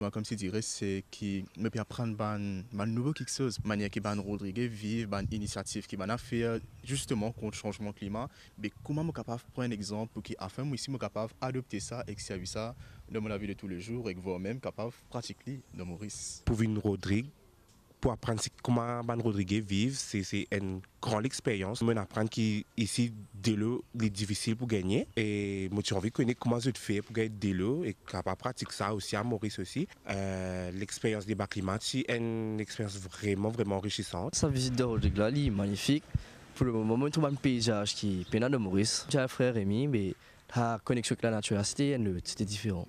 Comme si dirais, c'est qui me peut apprendre ban nouveau quelque chose, manière qui ban Rodrigue vivre, ban initiative qui ban faire justement contre le changement climat. Mais comment me capable prendre un exemple pour qui afin moi ici me capable adopter ça et servir ça dans mon vie de tous les jours et que vous même capable pratiquer dans Maurice. Pour une Rodrigue, pour apprendre comment Ban Rodriguez vivre, c'est une grande expérience. On apprend qu'ici, de l'eau, il est difficile pour gagner. Et moi, j'ai envie de connaître comment je fais pour gagner de l'eau et capable de pratiquer ça aussi à Maurice aussi. L'expérience des bâtiments, c'est une expérience vraiment, vraiment enrichissante. Sa visite de Rodrigue là, est magnifique. Pour le moment, on trouve un paysage qui est pénal de Maurice. J'ai un frère Rémi, mais la connexion avec la nature, c'était différent.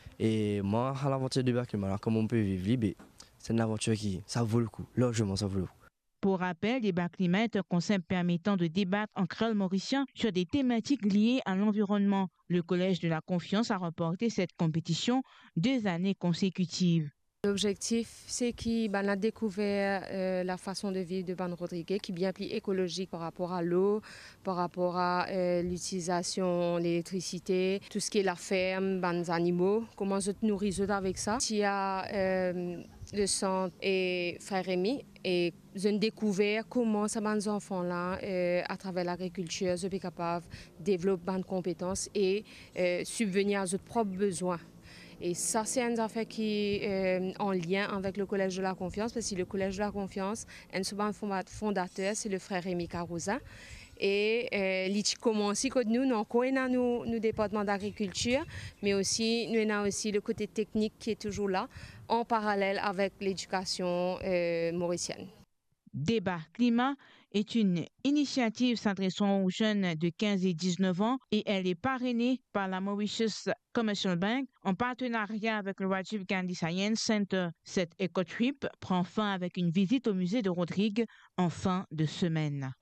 Et moi, à l'aventure de bâtiment, comment on peut vivre, c'est une aventure ça vaut le coup, largement ça vaut le coup. Pour rappel, débat climat est un concept permettant de débattre en créole mauricien sur des thématiques liées à l'environnement. Le Collège de la Confiance a remporté cette compétition 2 années consécutives. L'objectif, c'est qu'il a découvert la façon de vivre de Ban Rodriguez, qui est bien plus écologique par rapport à l'eau, par rapport à l'utilisation de l'électricité, tout ce qui est la ferme, les animaux, comment se nourrir avec ça. Il y a le centre et Frère Rémi, et j'ai découvert comment ces enfants-là, à travers l'agriculture, sont capables de développer des compétences et subvenir à leurs propres besoins. Et ça, c'est une affaire qui est en lien avec le Collège de la Confiance, parce que le Collège de la Confiance, un fondateur, c'est le frère Rémi Carouza. Et il commence quand nous avons nos départements d'agriculture, mais aussi nous avons aussi le côté technique qui est toujours là, en parallèle avec l'éducation mauricienne. Débat climat est une initiative s'adressant aux jeunes de 15 et 19 ans et elle est parrainée par la Mauritius Commercial Bank en partenariat avec le Rajiv Gandhi Science Center. Cette éco-trip prend fin avec une visite au musée de Rodrigue en fin de semaine.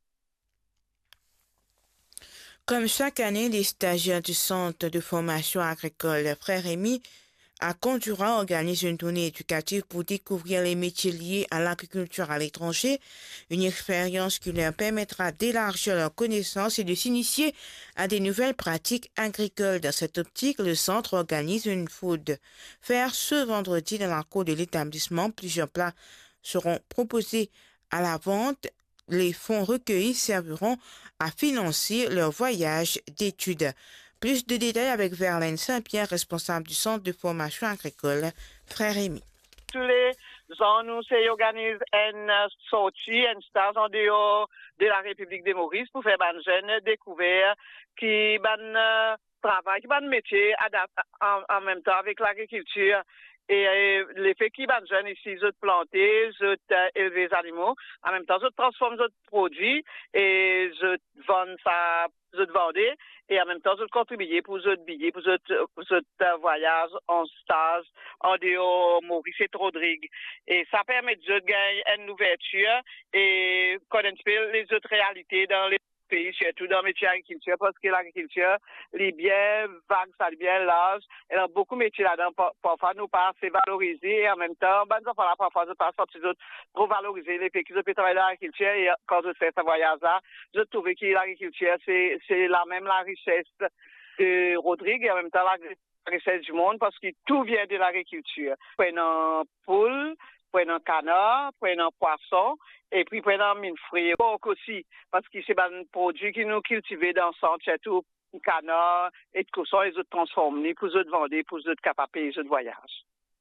Comme chaque année, les stagiaires du centre de formation agricole Frère Rémi à Condura organise une tournée éducative pour découvrir les métiers liés à l'agriculture à l'étranger, une expérience qui leur permettra d'élargir leurs connaissances et de s'initier à des nouvelles pratiques agricoles. Dans cette optique, le centre organise une food fair ce vendredi dans la cour de l'établissement. Plusieurs plats seront proposés à la vente. Les fonds recueillis serviront à financer leur voyage d'études. Plus de détails avec Verlaine Saint-Pierre, responsable du centre de formation agricole Frère Rémi. Tous les ans, nous organisons une sortie, une stage en dehors de la République de Maurice pour faire des jeunes découvrir qui travaillent, qui métier en même temps avec l'agriculture. Et l'effet qui est jeune ici, je planter, je élever les animaux, en même temps, je transforme les produits et je vends ça, je vendais, et en même temps, je contribue pour les billets, pour les voyages en stage, en dehors Maurice et Rodrigue. Et ça permet de gagner une ouverture et connaître les autres réalités dans les pays, surtout dans le métier d'agriculture, parce que l'agriculture, est bien vague, ça est bien large. Il y a beaucoup de métiers là-dedans. Parfois, nous pas assez valorisés et en même temps, nous enfants là, parfois, je pas sorti trop valoriser les pays qui peuvent travailler dans l'agriculture. Et quand je fais ce voyage-là, je trouvais que l'agriculture, c'est la richesse de Rodrigue et en même temps la richesse du monde parce que tout vient de l'agriculture. Prenons poule, prenons canard, prenons poisson, et puis prenons mine fruits aussi, parce que c'est un produit qui nous cultivons dans le centre, surtout canard et de cousson, ils se transforment, pour se vendre, pour se capables payer de voyage.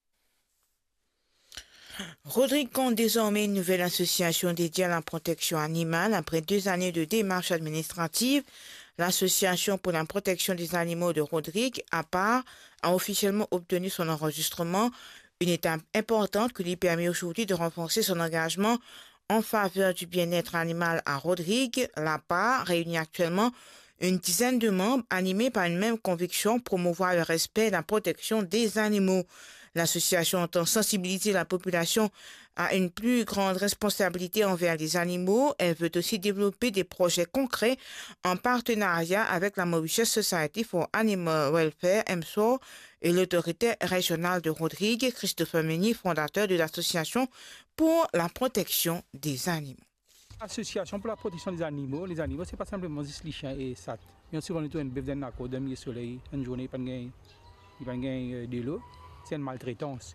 Rodrigue compte désormais une nouvelle association dédiée à la protection animale. Après 2 années de démarches administratives, l'Association pour la protection des animaux de Rodrigue, à part, a officiellement obtenu son enregistrement, une étape importante qui lui permet aujourd'hui de renforcer son engagement en faveur du bien-être animal à Rodrigue. L'APA réunit actuellement une dizaine de membres animés par une même conviction, promouvoir le respect et la protection des animaux. L'association entend sensibiliser la population à une plus grande responsabilité envers les animaux. Elle veut aussi développer des projets concrets en partenariat avec la Mauritius Society for Animal Welfare, MSOR, et l'autorité régionale de Rodrigue, Christopher Meunier, fondateur de l'association pour la protection des animaux. L'association pour la protection des animaux, ce n'est pas simplement juste les chiens et ça. Bien sûr, on est un bœuf d'un accord, d'un soleil, une journée, il n'y a pas de l'eau. c'est une maltraitance.